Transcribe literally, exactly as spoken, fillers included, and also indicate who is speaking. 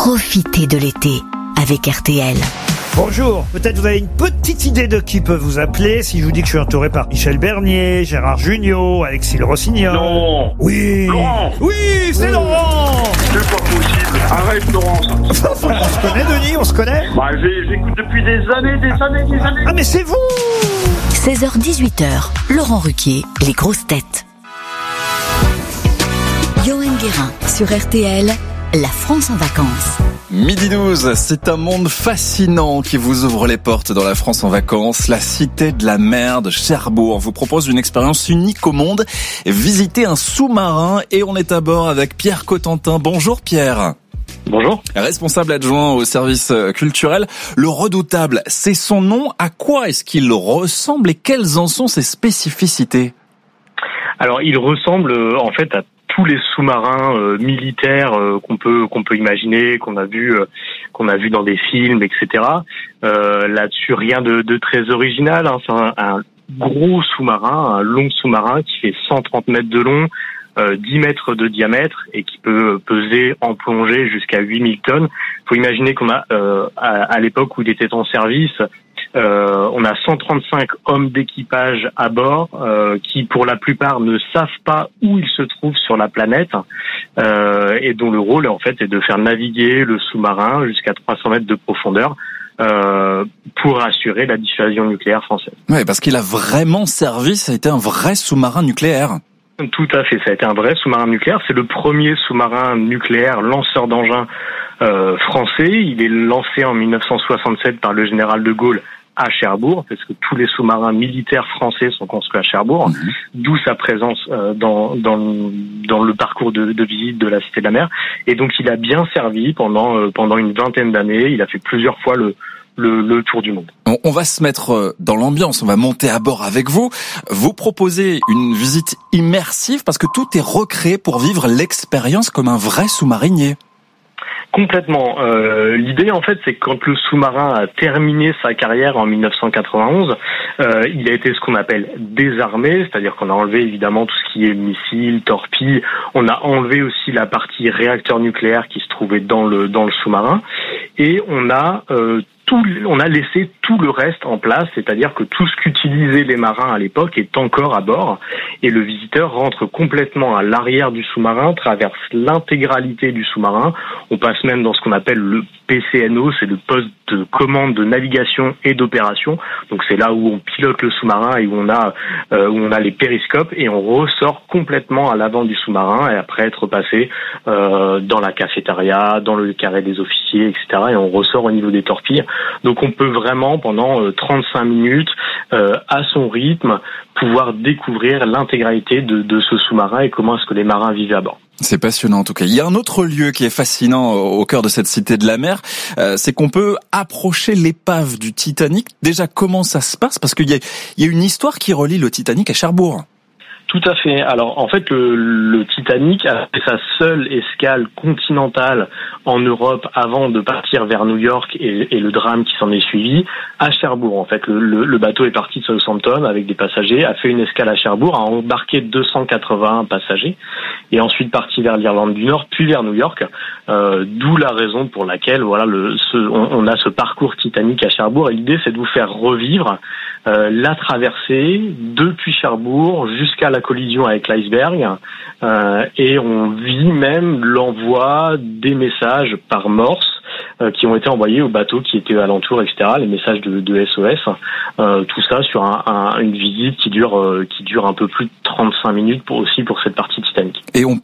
Speaker 1: Profitez de l'été avec R T L.
Speaker 2: Bonjour, peut-être vous avez une petite idée de qui peut vous appeler si je vous dis que je suis entouré par Michel Bernier, Gérard Jugnot, Alexis Le Rossignol.
Speaker 3: Non.
Speaker 2: Oui.
Speaker 3: Laurent.
Speaker 2: Oui, c'est Laurent.
Speaker 3: C'est pas possible. Arrête, Laurent.
Speaker 2: On se connaît, Denis, on se connaît.
Speaker 3: Bah, j'ai- j'écoute depuis des années, des années, des années.
Speaker 2: Ah mais c'est vous.
Speaker 1: seize heures dix-huit heures, Laurent Ruquier, les grosses têtes. Johan Guérin sur R T L, la France en vacances.
Speaker 4: Midi douze, c'est un monde fascinant qui vous ouvre les portes dans la France en vacances. La Cité de la Mer de Cherbourg vous propose une expérience unique au monde. Visitez un sous-marin et on est à bord avec Pierre Cotentin. Bonjour Pierre.
Speaker 3: Bonjour.
Speaker 4: Responsable adjoint au service culturel. Le Redoutable, c'est son nom. À quoi est-ce qu'il ressemble et quelles en sont ses spécificités ?
Speaker 5: Alors, il ressemble euh, en fait à tous les sous-marins euh, militaires euh, qu'on peut qu'on peut imaginer, qu'on a vu euh, qu'on a vu dans des films, et cetera. Euh, là-dessus, rien de, de très original. Hein. C'est un, un gros sous-marin, un long sous-marin qui fait cent trente mètres de long, euh, dix mètres de diamètre et qui peut peser en plongée jusqu'à huit mille tonnes. Il faut imaginer qu'on a euh, à, à l'époque où il était en service. Euh, on a cent trente-cinq hommes d'équipage à bord euh, qui, pour la plupart, ne savent pas où ils se trouvent sur la planète euh, et dont le rôle, en fait, est de faire naviguer le sous-marin jusqu'à trois cents mètres de profondeur euh, pour assurer la dissuasion nucléaire française.
Speaker 4: Oui, parce qu'il a vraiment servi, ça a été un vrai sous-marin nucléaire.
Speaker 5: Tout à fait, ça a été un vrai sous-marin nucléaire. C'est le premier sous-marin nucléaire lanceur d'engins euh, français. Il est lancé en mille neuf cent soixante-sept par le général de Gaulle à Cherbourg, parce que tous les sous-marins militaires français sont construits à Cherbourg, mmh. D'où sa présence euh, dans, dans, dans le parcours de, de visite de la Cité de la Mer. Et donc il a bien servi pendant, euh, pendant une vingtaine d'années. Il a fait plusieurs fois le, le, le tour du monde.
Speaker 4: On, on va se mettre dans l'ambiance, on va monter à bord avec vous. Vous proposez une visite immersive parce que tout est recréé pour vivre l'expérience comme un vrai sous-marinier.
Speaker 5: Complètement. Euh, l'idée, en fait, c'est que quand le sous-marin a terminé sa carrière en mille neuf cent quatre-vingt-onze, euh, il a été ce qu'on appelle désarmé, c'est-à-dire qu'on a enlevé évidemment tout ce qui est missiles, torpilles. On a enlevé aussi la partie réacteur nucléaire qui se trouvait dans le dans le sous-marin, et on a euh, tout, on a laissé tout le reste en place, c'est-à-dire que tout ce qu'utilisaient les marins à l'époque est encore à bord, et le visiteur rentre complètement à l'arrière du sous-marin, traverse l'intégralité du sous-marin. On passe même dans ce qu'on appelle le P C N O, c'est le poste de commande de navigation et d'opération. Donc c'est là où on pilote le sous-marin et où on a euh, où on a les périscopes, et on ressort complètement à l'avant du sous-marin et après être passé euh, dans la cafétéria, dans le carré des officiers, et cetera. Et on ressort au niveau des torpilles. Donc on peut vraiment pendant euh, trente-cinq minutes euh, à son rythme pouvoir découvrir l'intégralité de, de ce sous-marin et comment est-ce que les marins vivaient à bord.
Speaker 4: C'est passionnant en tout cas. Il y a un autre lieu qui est fascinant au cœur de cette Cité de la Mer, euh, c'est qu'on peut approcher l'épave du Titanic. Déjà, comment ça se passe ? Parce qu'il y a, il y a une histoire qui relie le Titanic à Cherbourg.
Speaker 5: Tout à fait. Alors, en fait, le, le Titanic a fait sa seule escale continentale en Europe avant de partir vers New York et, et le drame qui s'en est suivi à Cherbourg. En fait, le, le, le bateau est parti de Southampton avec des passagers, a fait une escale à Cherbourg, a embarqué deux cent quatre-vingt-un passagers et ensuite parti vers l'Irlande du Nord, puis vers New York. Euh, d'où la raison pour laquelle, voilà, le, ce, on, on a ce parcours Titanic à Cherbourg. Et l'idée, c'est de vous faire revivre euh, la traversée depuis Cherbourg jusqu'à la collision avec l'iceberg, euh, et on vit même l'envoi des messages par Morse euh, qui ont été envoyés aux bateaux qui étaient alentour, et cetera. Les messages de, de S O S, euh, tout ça sur un, un, une visite qui dure euh, qui dure un peu plus de trente-cinq minutes pour aussi pour cette partie Titanic.
Speaker 4: Et on